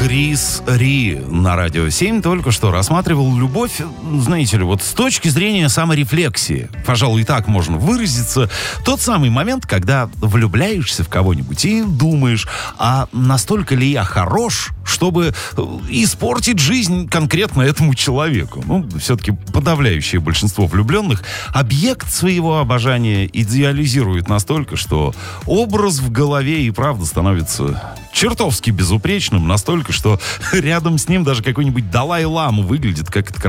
Крис Ри на Радио 7 только что рассматривал любовь, знаете ли, вот с точки зрения саморефлексии. Пожалуй, и так можно выразиться. Тот самый момент, когда влюбляешься в кого-нибудь и думаешь, а настолько ли я хорош, чтобы испортить жизнь конкретно этому человеку. Ну, все-таки подавляющее большинство влюбленных объект своего обожания идеализирует настолько, что образ в голове и правда становится чертовски безупречным, настолько, что рядом с ним даже какой-нибудь Далай-Лама выглядит как